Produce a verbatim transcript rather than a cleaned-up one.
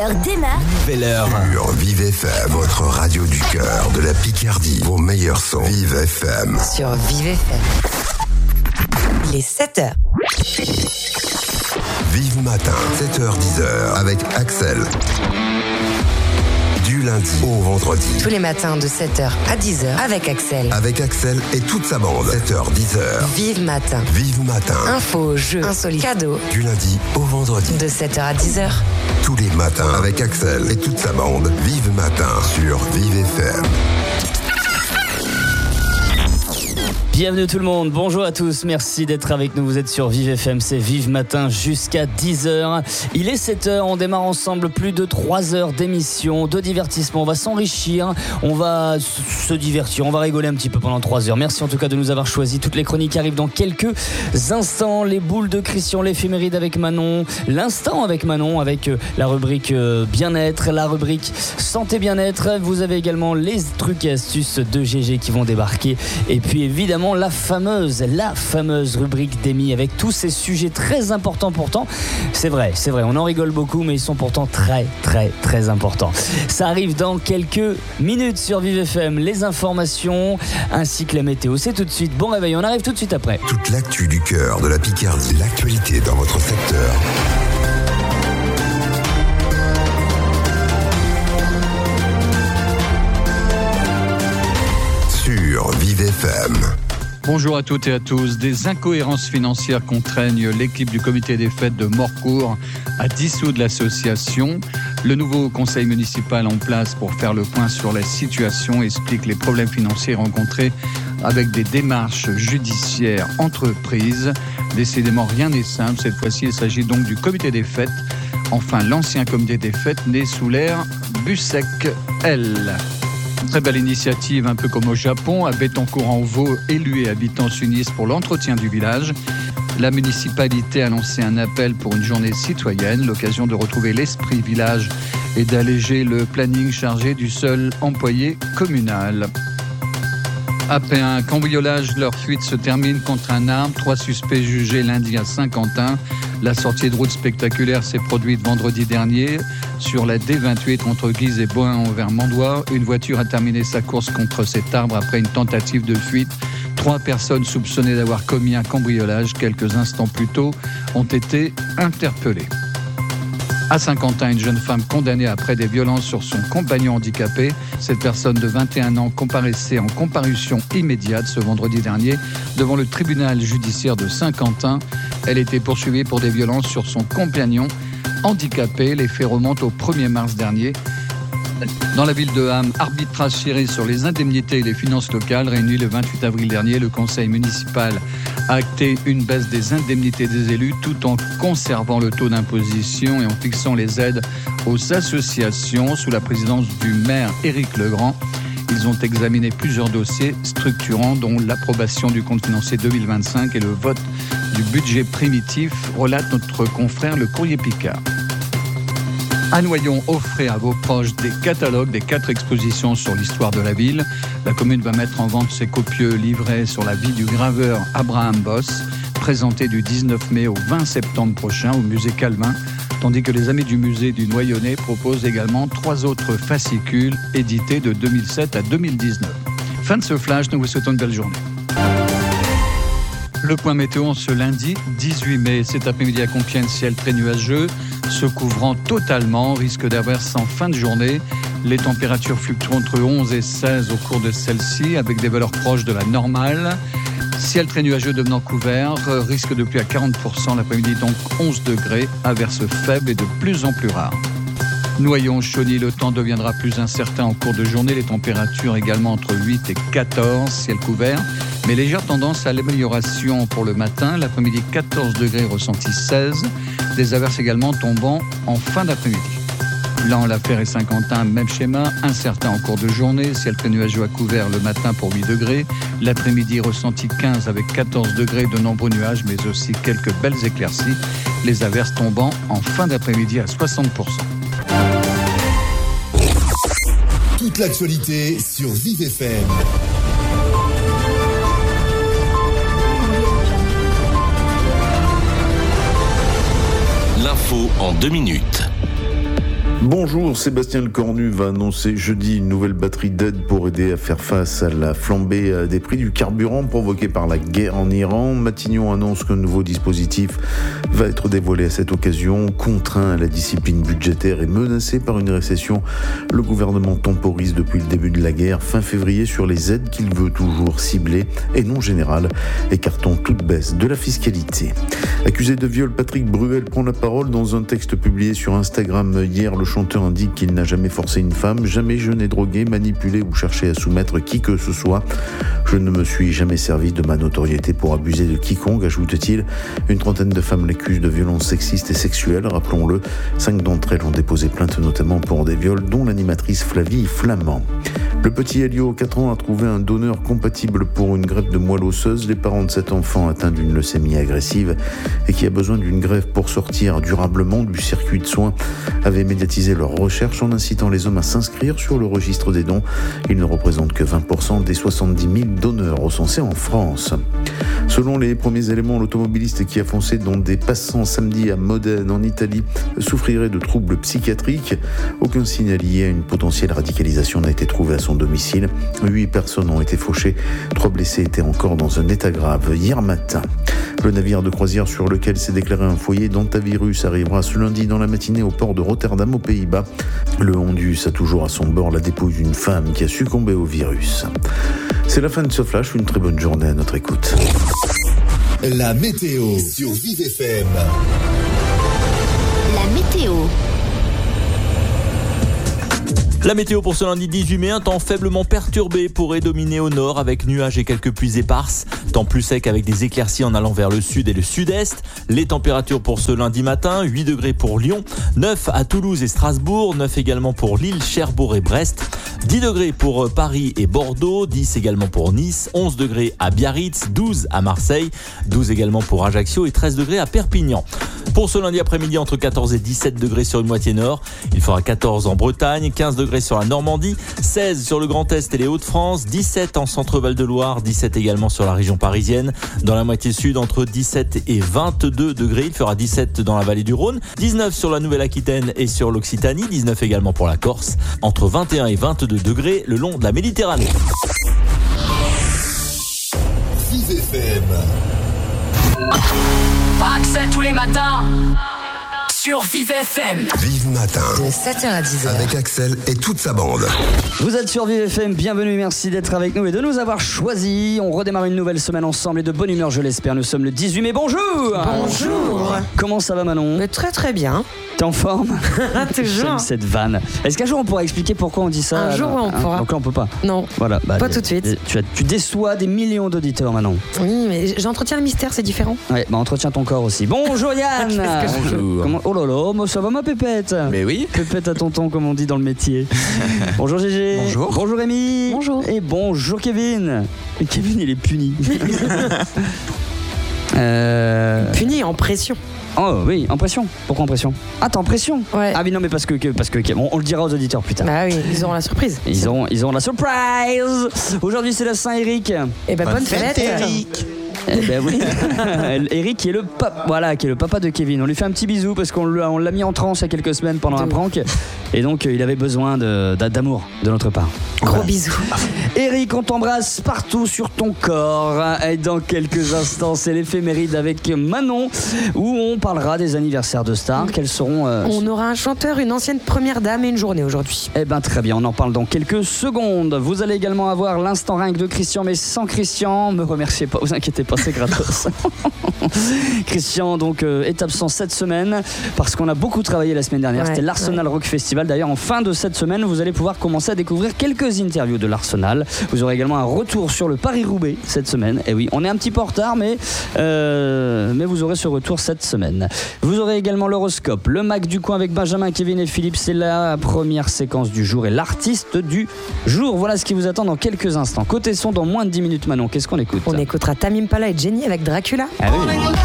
heure démarre. Nouvelle heure. Sur Vive F M, votre radio du cœur de la Picardie. Vos meilleurs sons. Vive F M. Sur Vive F M. Il est sept heures. Vive Matin, sept heures dix heures, avec Axel. Du lundi au vendredi. Tous les matins de sept heures à dix heures avec Axel. Avec Axel et toute sa bande. sept heures dix heures. Vive Matin. Vive Matin. Infos, jeux, insolites, cadeaux. Du lundi au vendredi. De sept heures à dix heures. Tous les matins avec Axel et toute sa bande. Vive Matin sur Vive F M. Bienvenue tout le monde, bonjour à tous, merci d'être avec nous, vous êtes sur Vive F M, c'est Vive Matin jusqu'à dix heures. Il est sept heures, on démarre ensemble plus de trois heures d'émission, de divertissement, on va s'enrichir, on va se divertir, on va rigoler un petit peu pendant trois heures. Merci en tout cas de nous avoir choisi, toutes les chroniques arrivent dans quelques instants, les boules de Christian, l'éphéméride avec Manon, l'instant avec Manon, avec la rubrique bien-être, la rubrique santé bien-être, vous avez également les trucs et astuces de G G qui vont débarquer, et puis évidemment la fameuse, la fameuse rubrique d'Emmy avec tous ces sujets très importants pourtant. C'est vrai, c'est vrai, on en rigole beaucoup, mais ils sont pourtant très, très, très importants. Ça arrive dans quelques minutes sur Vive F M, les informations ainsi que la météo. C'est tout de suite. Bon réveil, on arrive tout de suite après. Toute l'actu du cœur de la Picardie, l'actualité dans votre secteur. Sur Vive F M. Bonjour à toutes et à tous. Des incohérences financières contraignent l'équipe du comité des fêtes de Morcourt à dissoudre l'association. Le nouveau conseil municipal en place pour faire le point sur la situation explique les problèmes financiers rencontrés avec des démarches judiciaires entreprises. Décidément, rien n'est simple. Cette fois-ci, il s'agit donc du comité des fêtes. Enfin, l'ancien comité des fêtes né sous l'ère Bussec-L. Très belle initiative, un peu comme au Japon. À Béthencourt-en-Vaux, élus et habitants s'unissent pour l'entretien du village. La municipalité a lancé un appel pour une journée citoyenne, l'occasion de retrouver l'esprit village et d'alléger le planning chargé du seul employé communal. Après un cambriolage, leur fuite se termine contre un arbre. Trois suspects jugés lundi à Saint-Quentin. La sortie de route spectaculaire s'est produite vendredi dernier sur la D vingt-huit entre Guise et Bohain vers Mandois. Une voiture a terminé sa course contre cet arbre après une tentative de fuite. Trois personnes soupçonnées d'avoir commis un cambriolage quelques instants plus tôt ont été interpellées. À Saint-Quentin, une jeune femme condamnée après des violences sur son compagnon handicapé. Cette personne de vingt et un ans comparaissait en comparution immédiate ce vendredi dernier devant le tribunal judiciaire de Saint-Quentin. Elle était poursuivie pour des violences sur son compagnon handicapé. Les faits remontent au premier mars dernier. Dans la ville de Ham, arbitrage serré sur les indemnités et les finances locales. Réuni le vingt-huit avril dernier, le conseil municipal a acté une baisse des indemnités des élus tout en conservant le taux d'imposition et en fixant les aides aux associations sous la présidence du maire Éric Legrand. Ils ont examiné plusieurs dossiers structurants dont l'approbation du compte financier deux mille vingt-cinq et le vote du budget primitif, relate notre confrère Le Courrier Picard. À Noyon, offrez à vos proches des catalogues des quatre expositions sur l'histoire de la ville. La commune va mettre en vente ses copieux livrets sur la vie du graveur Abraham Boss, présenté du dix-neuf mai au vingt septembre prochain au musée Calvin, tandis que les amis du musée du Noyonnais proposent également trois autres fascicules édités de deux mille sept à deux mille dix-neuf. Fin de ce flash, nous vous souhaitons une belle journée. Le point météo ce lundi dix-huit mai. Cet après-midi à Compiègne, ciel très nuageux, se couvrant totalement, risque d'averse en fin de journée. Les températures fluctuent entre onze et seize au cours de celle-ci, avec des valeurs proches de la normale. Ciel très nuageux devenant couvert, risque de pluie à quarante pour cent l'après-midi, donc onze degrés, averse faible et de plus en plus rare. Noyon, Chauny, le temps deviendra plus incertain en cours de journée. Les températures également entre huit et quatorze, ciel couvert. Mais légère tendance à l'amélioration pour le matin. L'après-midi, quatorze degrés, ressenti seize. Des averses également tombant en fin d'après-midi. Là, en l'affaire et Saint-Quentin, même schéma. Incertain en cours de journée. Ciel très nuageux à couvert le matin pour huit degrés. L'après-midi, ressenti quinze avec quatorze degrés, de nombreux nuages, mais aussi quelques belles éclaircies. Les averses tombant en fin d'après-midi à soixante pour cent. Toute l'actualité sur Vive F M. L'info en deux minutes. Bonjour, Sébastien Lecornu va annoncer jeudi une nouvelle batterie d'aide pour aider à faire face à la flambée des prix du carburant provoquée par la guerre en Iran. Matignon annonce qu'un nouveau dispositif va être dévoilé à cette occasion. Contraint à la discipline budgétaire et menacé par une récession, le gouvernement temporise depuis le début de la guerre, fin février, sur les aides qu'il veut toujours cibler et non générales, écartant toute baisse de la fiscalité. Accusé de viol, Patrick Bruel prend la parole dans un texte publié sur Instagram hier. Le chanteur indique qu'il n'a jamais forcé une femme, jamais je n'ai drogué, manipulé ou cherché à soumettre qui que ce soit. Je ne me suis jamais servi de ma notoriété pour abuser de quiconque, ajoute-t-il. Une trentaine de femmes l'accusent de violences sexistes et sexuelles, rappelons-le. Cinq d'entre elles ont déposé plainte notamment pour des viols, dont l'animatrice Flavie Flamand. Le petit Elio, quatre ans, a trouvé un donneur compatible pour une greffe de moelle osseuse. Les parents de cet enfant atteint d'une leucémie agressive et qui a besoin d'une greffe pour sortir durablement du circuit de soins avaient médiatisé leur recherche en incitant les hommes à s'inscrire sur le registre des dons. Ils ne représentent que vingt pour cent des soixante-dix mille donneurs recensés en France. Selon les premiers éléments, l'automobiliste qui a foncé dans des passants samedi à Modène en Italie souffrirait de troubles psychiatriques. Aucun signe lié à une potentielle radicalisation n'a été trouvé à son domicile. Huit personnes ont été fauchées. Trois blessés étaient encore dans un état grave hier matin. Le navire de croisière sur lequel s'est déclaré un foyer d'hantavirus arrivera ce lundi dans la matinée au port de Rotterdam aux Pays-Bas. Le Hondus a toujours à son bord la dépouille d'une femme qui a succombé au virus. C'est la fin de ce flash, une très bonne journée à notre écoute. La météo sur Vive F M. La météo. La météo pour ce lundi dix-huit mai, un temps faiblement perturbé pourrait dominer au nord avec nuages et quelques pluies éparses. Temps plus sec avec des éclaircies en allant vers le sud et le sud-est. Les températures pour ce lundi matin, huit degrés pour Lyon, neuf à Toulouse et Strasbourg, neuf également pour Lille, Cherbourg et Brest, dix degrés pour Paris et Bordeaux, dix également pour Nice, onze degrés à Biarritz, douze à Marseille, douze également pour Ajaccio et treize degrés à Perpignan. Pour ce lundi après-midi, entre quatorze et dix-sept degrés sur une moitié nord. Il fera quatorze en Bretagne, quinze degrés sur la Normandie, seize sur le Grand Est et les Hauts-de-France, dix-sept en Centre-Val de Loire, dix-sept également sur la région parisienne. Dans la moitié sud, entre dix-sept et vingt-deux degrés. Il fera dix-sept dans la vallée du Rhône, dix-neuf sur la Nouvelle-Aquitaine et sur l'Occitanie, dix-neuf également pour la Corse. Entre vingt et un et vingt-deux degrés le long de la Méditerranée. Vive F M. Pas accès tous les matins sur Vive F M. Vive Matin. De sept heures à dix heures. Avec Axel et toute sa bande. Vous êtes sur Vive F M, bienvenue, merci d'être avec nous et de nous avoir choisis. On redémarre une nouvelle semaine ensemble et de bonne humeur, je l'espère. Nous sommes le dix-huit mai, bonjour. Bonjour. Comment ça va, Manon? Mais très très bien. T'es en forme? Toujours. J'aime cette vanne. Est-ce qu'un jour on pourra expliquer pourquoi on dit ça? Un jour, on pourra. Donc là on peut pas. Non. Voilà. Bah, Pas tout de suite. Tu, as- tu déçois des millions d'auditeurs, Manon. Oui, mais j'entretiens le mystère, c'est différent. Ouais, bah entretiens ton corps aussi. Bonjour Yann. Qu'est-ce que je Bonjour. Comment... Oh là là, moi, ça va ma pépette? Mais oui. Pépette à tonton, comme on dit dans le métier. Bonjour Gégé. Bonjour. Bonjour Rémi. Bonjour. Et bonjour Kevin. Et Kevin, il est puni. euh... Puni en pression. Oh oui, en pression. Pourquoi en pression? Ah, t'es en pression? Ouais. Ah oui, non, mais parce que, que- parce que on, on le dira aux auditeurs plus tard. Bah oui, ils auront la surprise. Ils auront, ils auront la surprise. Aujourd'hui, c'est la Saint-Éric. Et ben bonne fête. Eh ben oui. Eric qui est le papa, voilà, qui est le papa de Kevin. On lui fait un petit bisou parce qu'on l'a, on l'a mis en transe il y a quelques semaines pendant un prank. Et donc, euh, il avait besoin de, d'a- d'amour de notre part. Gros Voilà. bisous. Eric, on t'embrasse partout sur ton corps. Et dans quelques instants, c'est l'éphéméride avec Manon, où on parlera des anniversaires de stars. Quels seront euh, On aura un chanteur, une ancienne première dame et une journée aujourd'hui. Eh ben très bien, on en parle dans quelques secondes. Vous allez également avoir l'instant ringue de Christian, mais sans Christian. Me remerciez pas, vous inquiétez pas, c'est gratos. Christian donc euh, est absent cette semaine parce qu'on a beaucoup travaillé la semaine dernière. Ouais, C'était l'Arsenal ouais. Rock Festival. D'ailleurs, en fin de cette semaine, vous allez pouvoir commencer à découvrir quelques interviews de l'Arsenal. Vous aurez également un retour sur le Paris-Roubaix cette semaine. Et oui, on est un petit peu en retard, mais, euh, mais vous aurez ce retour cette semaine. Vous aurez également l'horoscope, le Mac du coin avec Benjamin, Kevin et Philippe. C'est la première séquence du jour et l'artiste du jour. Voilà ce qui vous attend dans quelques instants. Côté son, dans moins de dix minutes, Manon, qu'est-ce qu'on écoute? On écoutera Tame Impala et Jenny avec Dracula. Ah oui.